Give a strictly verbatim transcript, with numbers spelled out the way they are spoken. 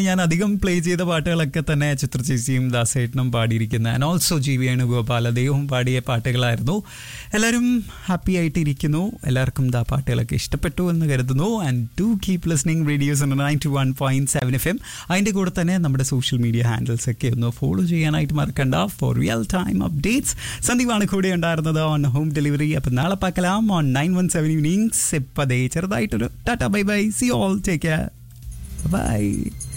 ഞാൻ അധികം പ്ലേ ചെയ്ത പാട്ടുകളൊക്കെ തന്നെ ചിത്രചേച്ചിയും ദാസേട്ടനും പാടിയിരിക്കുന്ന ആൻഡ് ഓൾസോ ജി വേണുഗോപാൽ അദ്ദേഹവും പാടിയ പാട്ടുകളായിരുന്നു. എല്ലാവരും ഹാപ്പി ആയിട്ടിരിക്കുന്നു. എല്ലാവർക്കും ദാ പാട്ടുകളൊക്കെ ഇഷ്ടപ്പെട്ടു എന്ന് കരുതുന്നു. And do keep listening radios ninety one point seven F M. അതിൻ്റെ കൂടെ തന്നെ നമ്മുടെ സോഷ്യൽ മീഡിയ ഹാൻഡിൽസ് ഒക്കെ ഒന്ന് ഫോളോ ചെയ്യാനായിട്ട് മറക്കണ്ട. ഫോർ റിയൽ ടൈം അപ്ഡേറ്റ്സ് സന്ദീപാണ് കൂടെ ഉണ്ടായിരുന്നത് ഓൺ ഹോം ഡെലിവറി. അപ്പം നാളെ പാക്കലാം on nine one seven evenings. ഇപ്പതേ ചെറുതായിട്ടൊരു Tata bye bye. C all take care. By.